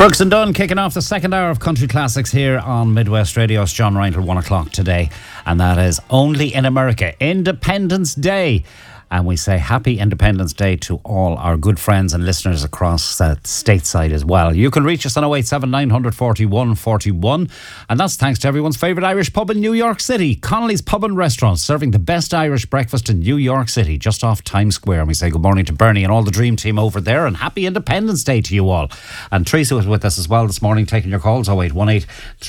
Brooks and Dunn kicking off the second hour of Country Classics here on Midwest Radio. It's John Ryan till 1 o'clock today, and that is Only in America, Independence Day. And we say happy Independence Day to all our good friends and listeners across stateside as well. You can reach us on 087 941 41. And that's thanks to everyone's favourite Irish pub in New York City, Connolly's Pub and Restaurant, serving the best Irish breakfast in New York City, just off Times Square. And we say good morning to Bernie and all the dream team over there, and happy Independence Day to you all. And Teresa was with us as well this morning, taking your calls, 0818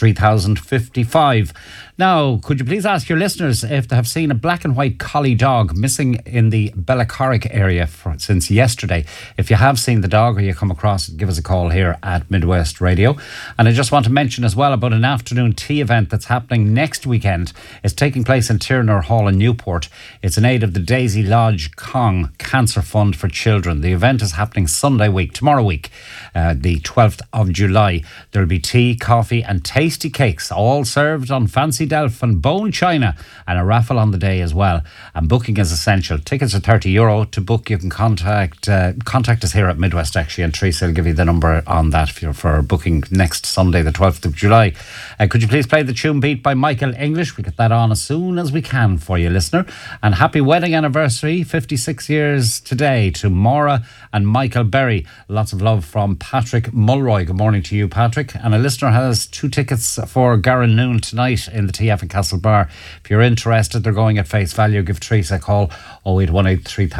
3055. Now, could you please ask your listeners if they have seen a black and white collie dog missing in the Bellacorrick area since yesterday? If you have seen the dog or you come across it, give us a call here at Midwest Radio. And I just want to mention as well about an afternoon tea event that's happening next weekend. It's taking place in Tyrner Hall in Newport. It's in aid of the Daisy Lodge Kong Cancer Fund for Children. The event is happening Sunday week, tomorrow week, the 12th of July. There'll be tea, coffee and tasty cakes, all served on fancy delf and bone china, and a raffle on the day as well. And booking is essential. Tickets are €30. To book, you can contact us here at Midwest, actually, and Teresa will give you the number on that for booking next Sunday, the 12th of July. Could you please play the tune Beat by Michael English? We'll get that on as soon as we can for you, listener. And happy wedding anniversary, 56 years today, to Maura and Michael Berry. Lots of love from Patrick Mulroy. Good morning to you, Patrick. And a listener has 2 tickets for Garran Noon tonight in the TF in Castlebar. If you're interested, they're going at face value. Give Teresa a call, 0818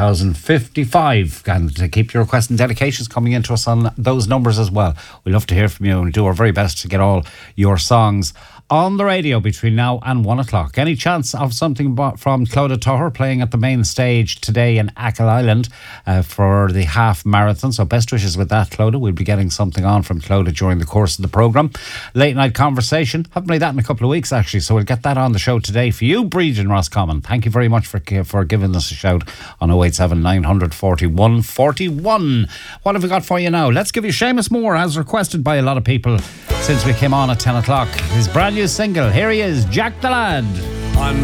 3055. And to keep your requests and dedications coming into us on those numbers as well. We love to hear from you and do our very best to get all your songs on the radio between now and 1 o'clock. Any chance of something from Clodagh Tuathair playing at the main stage today in Achill Island for the half marathon? So best wishes with that, Clodagh. We'll be getting something on from Clodagh during the course of the programme. Late night conversation. Haven't played that in a couple of weeks, actually, so we'll get that on the show today for you, Bridget Roscommon. Thank you very much for giving us a shout on 087 941 41. What have we got for you now? Let's give you Seamus Moore, as requested by a lot of people since we came on at 10 o'clock. His brand new single. Here he is, Jack the Lad. On